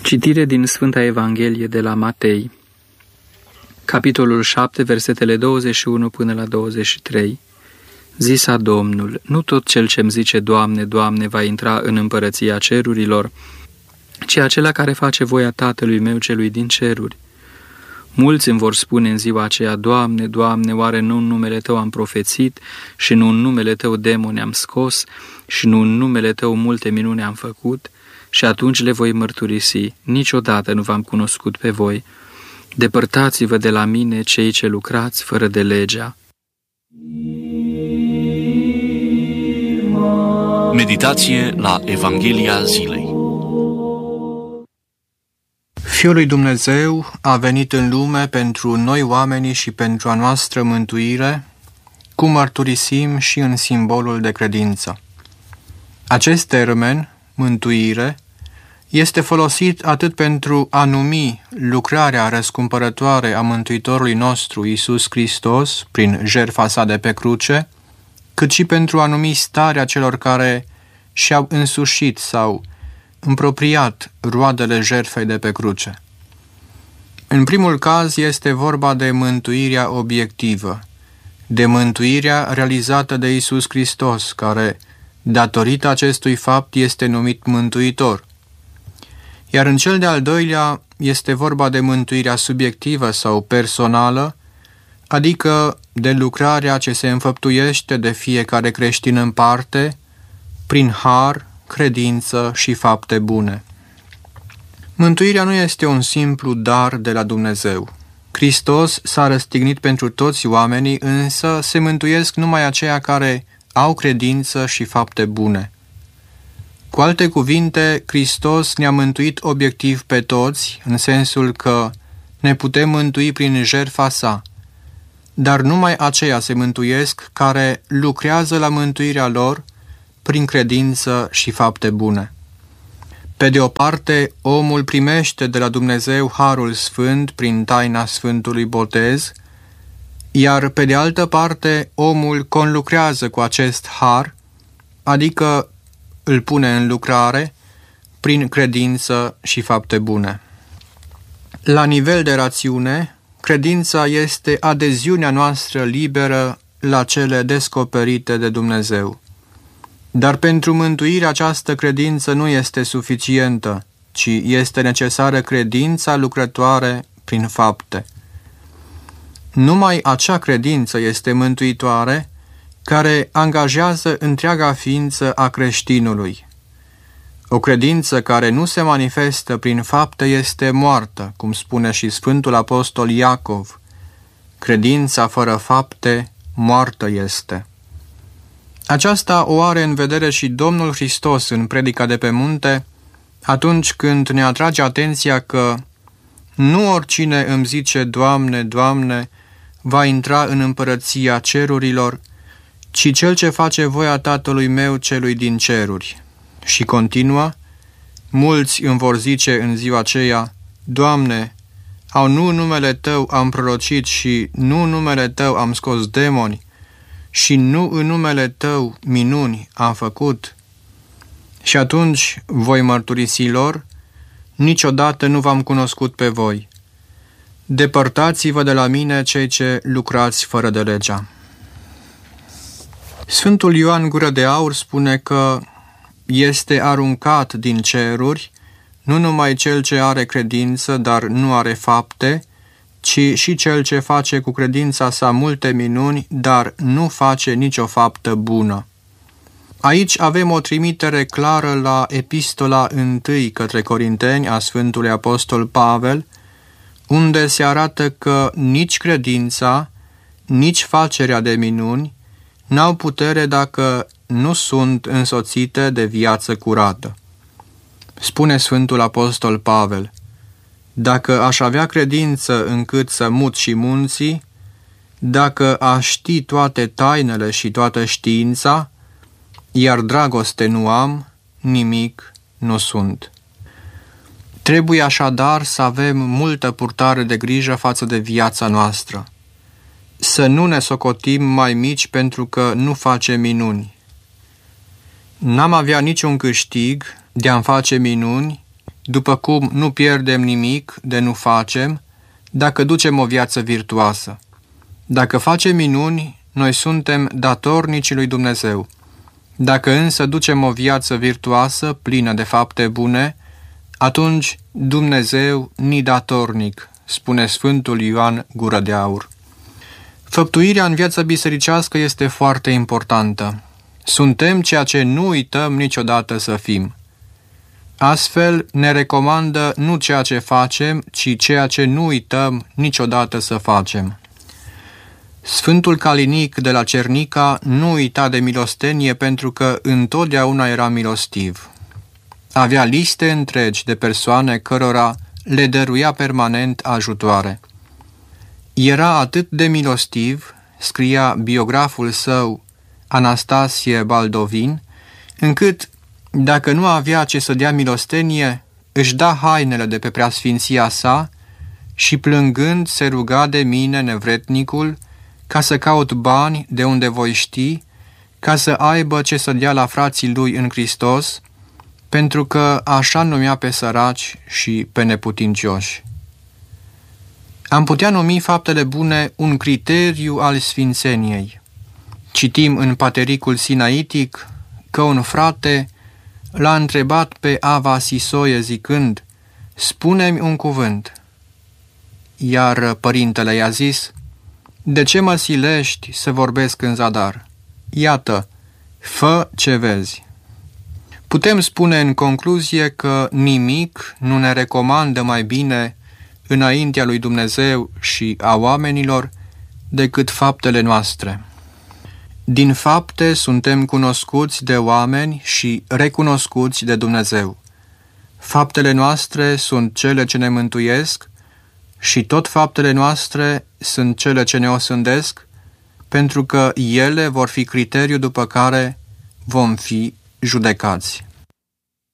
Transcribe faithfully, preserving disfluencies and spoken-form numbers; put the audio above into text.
Citire din Sfânta Evanghelie de la Matei, capitolul șapte, versetele douăzeci și unu până la douăzeci și trei. Zisa Domnul: nu tot cel ce-mi zice Doamne, Doamne, va intra în împărăția cerurilor, ci acela care face voia Tatălui meu celui din ceruri. Mulți îmi vor spune în ziua aceea: Doamne, Doamne, oare nu în numele Tău am profețit și nu în numele Tău demoni am scos și nu în numele Tău multe minuni am făcut? Și atunci le voi mărturisi: niciodată nu v-am cunoscut pe voi. Depărtați-vă de la mine, cei ce lucrați fără de legea. Meditație la Evanghelia zilei. Fiul lui Dumnezeu a venit în lume pentru noi oamenii și pentru a noastră mântuire, cum mărturisim și în simbolul de credință. Acest termen, mântuire, este folosit atât pentru a numi lucrarea răscumpărătoare a Mântuitorului nostru Iisus Hristos prin jertfa sa de pe cruce, cât și pentru a numi starea celor care și-au însușit sau împropriat roadele jertfei de pe cruce. În primul caz este vorba de mântuirea obiectivă, de mântuirea realizată de Iisus Hristos, care, datorită acestui fapt, este numit Mântuitor. Iar în cel de-al doilea este vorba de mântuirea subiectivă sau personală, adică de lucrarea ce se înfăptuiește de fiecare creștin în parte, prin har, credință și fapte bune. Mântuirea nu este un simplu dar de la Dumnezeu. Hristos s-a răstignit pentru toți oamenii, însă se mântuiesc numai aceia care au credință și fapte bune. Cu alte cuvinte, Hristos ne-a mântuit obiectiv pe toți, în sensul că ne putem mântui prin jertfa sa, dar numai aceia se mântuiesc care lucrează la mântuirea lor prin credință și fapte bune. Pe de o parte, omul primește de la Dumnezeu Harul Sfânt prin taina Sfântului Botez, iar pe de altă parte, omul conlucrează cu acest har, adică îl pune în lucrare prin credință și fapte bune. La nivel de rațiune, credința este adeziunea noastră liberă la cele descoperite de Dumnezeu. Dar pentru mântuire această credință nu este suficientă, ci este necesară credința lucrătoare prin fapte. Numai acea credință este mântuitoare, care angajează întreaga ființă a creștinului. O credință care nu se manifestă prin fapte este moartă, cum spune și Sfântul Apostol Iacov. Credința fără fapte moartă este. Aceasta o are în vedere și Domnul Hristos în predica de pe munte, atunci când ne atrage atenția că nu oricine îmi zice Doamne, Doamne, va intra în împărăția cerurilor, ci cel ce face voia Tatălui meu celui din ceruri. Și continuă: mulți îmi vor zice în ziua aceea: Doamne, au nu în numele Tău am prorocit și nu în numele Tău am scos demoni și nu în numele Tău minuni am făcut? Și atunci voi mărturisi lor: niciodată nu v-am cunoscut pe voi. Depărtați-vă de la mine, cei ce lucrați fără de legea. Sfântul Ioan Gură de Aur spune că este aruncat din ceruri nu numai cel ce are credință, dar nu are fapte, ci și cel ce face cu credința sa multe minuni, dar nu face nicio faptă bună. Aici avem o trimitere clară la epistola întâi către Corinteni a Sfântului Apostol Pavel, unde se arată că nici credința, nici facerea de minuni n-au putere dacă nu sunt însoțite de viață curată. Spune Sfântul Apostol Pavel: dacă aș avea credință încât să mut și munții, dacă aș ști toate tainele și toată știința, iar dragoste nu am, nimic nu sunt. Trebuie așadar să avem multă purtare de grijă față de viața noastră, să nu ne socotim mai mici pentru că nu facem minuni. N-am avea niciun câștig de a-mi face minuni după cum nu pierdem nimic de nu facem, dacă ducem o viață virtuoasă. Dacă facem minuni, noi suntem datornici lui Dumnezeu. Dacă însă ducem o viață virtuoasă, plină de fapte bune, atunci Dumnezeu ni datornic, spune Sfântul Ioan Gură de Aur. Făptuirea în viața bisericească este foarte importantă. Suntem ceea ce nu uităm niciodată să fim. Astfel ne recomandă nu ceea ce facem, ci ceea ce nu uităm niciodată să facem. Sfântul Calinic de la Cernica nu uita de milostenie pentru că întotdeauna era milostiv. Avea liste întregi de persoane cărora le dăruia permanent ajutoare. Era atât de milostiv, scria biograful său Anastasie Baldovin, încât, dacă nu avea ce să dea milostenie, își da hainele de pe preasfinția sa și plângând se ruga de mine, nevretnicul, ca să caut bani de unde voi ști, ca să aibă ce să dea la frații lui în Hristos, pentru că așa numea pe săraci și pe neputincioși. Am putea numi faptele bune un criteriu al sfințeniei. Citim în Patericul Sinaitic că un frate l-a întrebat pe Ava Sisoie zicând: „Spune-mi un cuvânt.” Iar părintele i-a zis: „De ce mă silești să vorbesc în zadar? Iată, fă ce vezi.” Putem spune în concluzie că nimic nu ne recomandă mai bine înaintea lui Dumnezeu și a oamenilor decât faptele noastre. Din fapte suntem cunoscuți de oameni și recunoscuți de Dumnezeu. Faptele noastre sunt cele ce ne mântuiesc și tot faptele noastre sunt cele ce ne osândesc, pentru că ele vor fi criteriul după care vom fi judecați.